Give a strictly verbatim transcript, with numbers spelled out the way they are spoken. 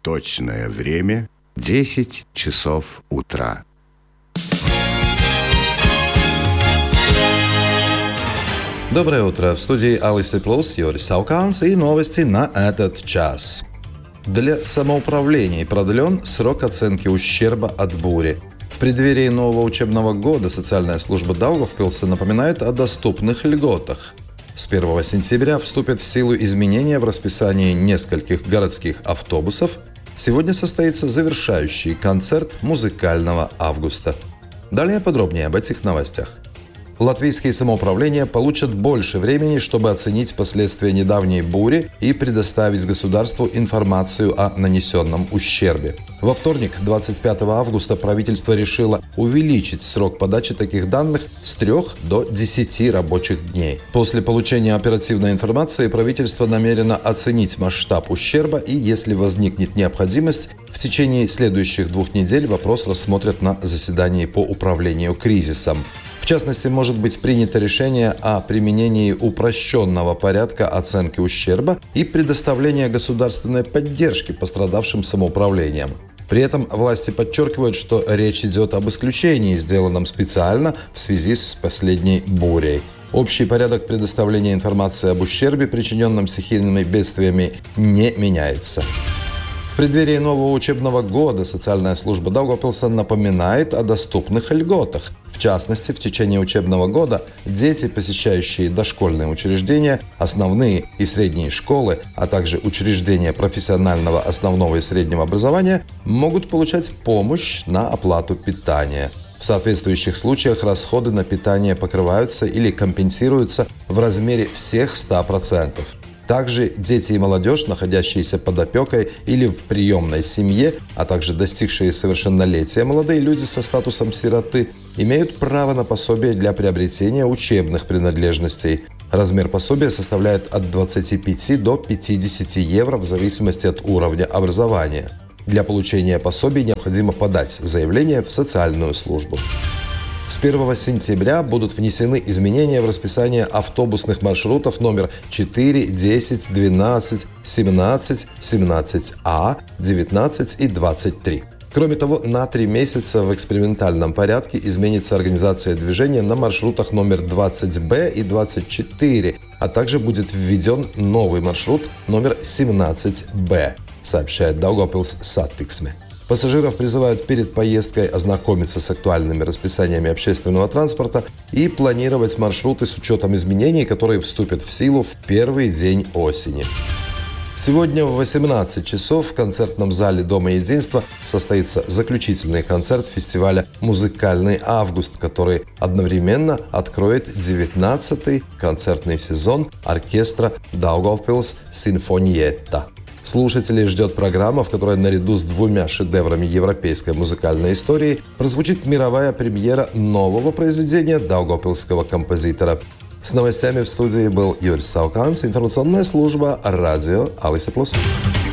Точное время – десять часов утра. Доброе утро. В студии Алисы Плюс, Юрий Сауканс и новости на этот час. Для самоуправления продлен срок оценки ущерба от бури. В преддверии нового учебного года социальная служба Даугавпилса напоминает о доступных льготах. С первого сентября вступят в силу изменения в расписании нескольких городских автобусов. Сегодня состоится завершающий концерт музыкального августа. Далее подробнее об этих новостях. Латвийские самоуправления получат больше времени, чтобы оценить последствия недавней бури и предоставить государству информацию о нанесенном ущербе. Во вторник, двадцать пятого августа, правительство решило увеличить срок подачи таких данных с трех до десяти рабочих дней. После получения оперативной информации правительство намерено оценить масштаб ущерба и, если возникнет необходимость, в течение следующих двух недель вопрос рассмотрят на заседании по управлению кризисом. В частности, может быть принято решение о применении упрощенного порядка оценки ущерба и предоставления государственной поддержки пострадавшим самоуправлениям. При этом власти подчеркивают, что речь идет об исключении, сделанном специально в связи с последней бурей. Общий порядок предоставления информации об ущербе, причиненном стихийными бедствиями, не меняется. В преддверии нового учебного года социальная служба Даугавпилса напоминает о доступных льготах. В частности, в течение учебного года дети, посещающие дошкольные учреждения, основные и средние школы, а также учреждения профессионального основного и среднего образования, могут получать помощь на оплату питания. В соответствующих случаях расходы на питание покрываются или компенсируются в размере всех ста процентов. Также дети и молодежь, находящиеся под опекой или в приемной семье, а также достигшие совершеннолетия молодые люди со статусом сироты, имеют право на пособие для приобретения учебных принадлежностей. Размер пособия составляет от двадцати пяти до пятидесяти евро в зависимости от уровня образования. Для получения пособий необходимо подать заявление в социальную службу. С первого сентября будут внесены изменения в расписание автобусных маршрутов номер четыре, десять, двенадцать, семнадцать, семнадцать А, девятнадцать и двадцать три. Кроме того, на три месяца в экспериментальном порядке изменится организация движения на маршрутах номер двадцать Б и двадцать четыре, а также будет введен новый маршрут номер семнадцать Б, сообщает Daugavpils Satiksme. Пассажиров призывают перед поездкой ознакомиться с актуальными расписаниями общественного транспорта и планировать маршруты с учетом изменений, которые вступят в силу в первый день осени. Сегодня в восемнадцать часов в концертном зале Дома единства состоится заключительный концерт фестиваля «Музыкальный август», который одновременно откроет девятнадцатый концертный сезон оркестра Daugavpils Sinfonietta. Слушателей ждет программа, в которой наряду с двумя шедеврами европейской музыкальной истории прозвучит мировая премьера нового произведения даугавпилсского композитора. С новостями в студии был Юрий Сауканс, информационная служба радио Алиса Плюс.